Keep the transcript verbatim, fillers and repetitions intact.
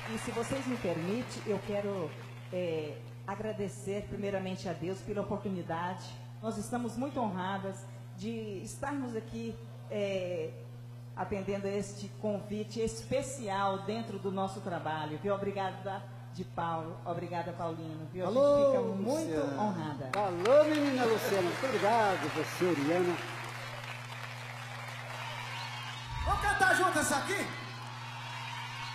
E se vocês me permitem, eu quero é, agradecer primeiramente a Deus pela oportunidade. Nós estamos muito honradas de estarmos aqui é, atendendo a este convite especial dentro do nosso trabalho. Viu? Obrigada de Paulo, obrigada Paulino. Viu? Alô, a gente fica muito Luciana. honrada. Alô, menina Luciana, muito obrigado, você, Oriana. Vamos cantar junto essa aqui?